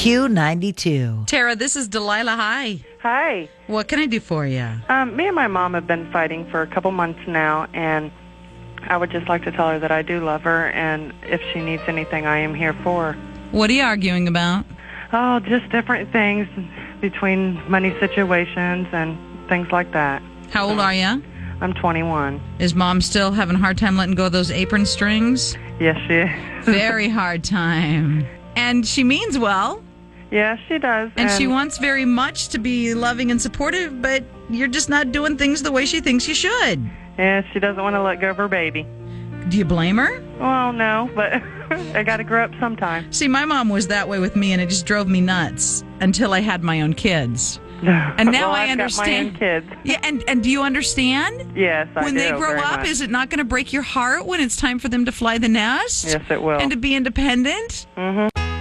Q92. Tara, this is Delilah. Hi. Hi. What can I do for you? Me and my mom have been fighting for a couple months now, and I would just like to tell her that I do love her, and if she needs anything, I am here for her. What are you arguing about? Oh, just different things between money situations and things like that. How old are you? I'm 21. Is Mom still having a hard time letting go of those apron strings? Yes, she is. Very hard time. And she means well. Yeah, she does. And she wants very much to be loving and supportive, but you're just not doing things the way she thinks you should. Yeah, she doesn't want to let go of her baby. Do you blame her? Well, no, but I got to grow up sometime. See, my mom was that way with me, and it just drove me nuts until I had my own kids. And now I understand. I've got my own kids. Yeah, and do you understand? Yes, I do. When they grow very up, much. is it not going to break your heart when it's time for them to fly the nest? Yes, it will. And to be independent? Mm-hmm.